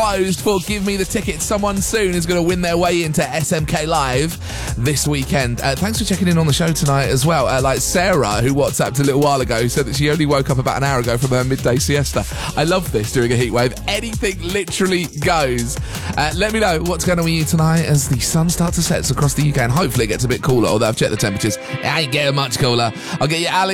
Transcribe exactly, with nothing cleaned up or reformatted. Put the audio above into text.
closed for Give Me the Ticket. Someone soon is going to win their way into S M K Live this weekend. Uh, thanks for checking in on the show tonight as well. Uh, like Sarah, who WhatsApped a little while ago, said that she only woke up about an hour ago from her midday siesta. I love this during a heatwave. Anything literally goes. Uh, let me know what's going on with you tonight as the sun starts to set across the U K, and hopefully it gets a bit cooler, although I've checked the temperatures. It ain't getting much cooler. I'll get you Alex